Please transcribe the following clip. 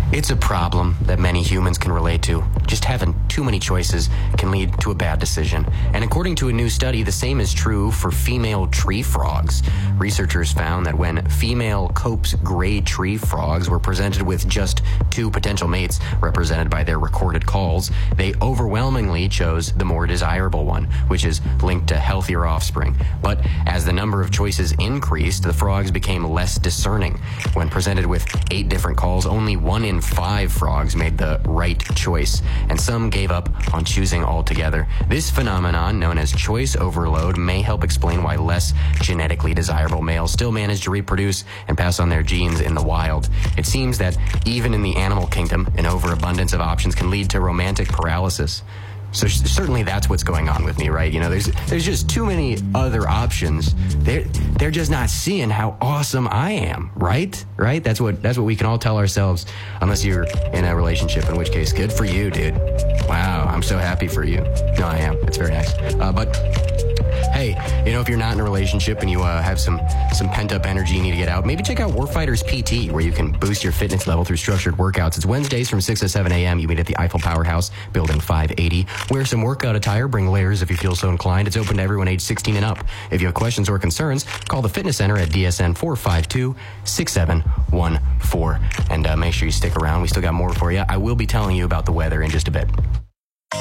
It's a problem that many humans can relate to. Just having too many choices can lead to a bad decision. And according to a new study, the same is true for female tree frogs. Researchers found that when female Cope's gray tree frogs were presented with just 2 potential mates represented by their recorded calls, they overwhelmingly chose the more desirable one, which is linked to healthier offspring. But as the number of choices increased, the frogs became less discerning. When presented with 8 different calls, only 1 in 5 frogs made the right choice, and some gave up on choosing altogether. This phenomenon, known as choice overload, may help explain why less genetically desirable males still manage to reproduce and pass on their genes in the wild. It seems that even in the animal kingdom, an overabundance of options can lead to romantic paralysis. So certainly that's what's going on with me, right? You know, there's just too many other options. They're just not seeing how awesome I am, right? Right? That's what we can all tell ourselves, unless you're in a relationship, in which case, good for you, dude. Wow, I'm so happy for you. No, I am. It's very nice. But hey, you know, if you're not in a relationship and you have some pent-up energy you need to get out, maybe check out Warfighters PT, where you can boost your fitness level through structured workouts. It's Wednesdays from 6 to 7 a.m. You meet at the Eiffel Powerhouse, Building 580. Wear some workout attire, bring layers if you feel so inclined. It's open to everyone age 16 and up. If you have questions or concerns, call the fitness center at DSN 452-6714. And make sure you stick around. We still got more for you. I will be telling you about the weather in just a bit.